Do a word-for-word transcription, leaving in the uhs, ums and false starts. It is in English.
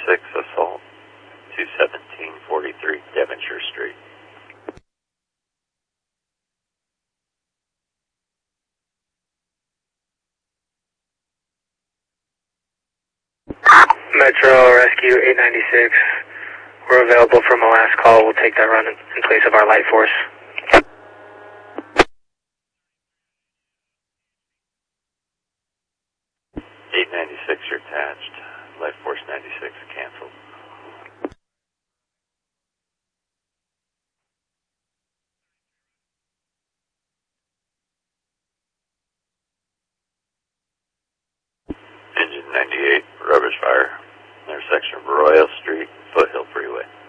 six assault, two seventeen forty-three Devonshire Street. Metro Rescue eight ninety-six. We're available from a last call. We'll take that run in, in place of our light force. eight ninety-six, you're attached. Light force ninety-six canceled. Engine ninety-eight, rubbish fire. Intersection of Royal Street, Foothill Freeway.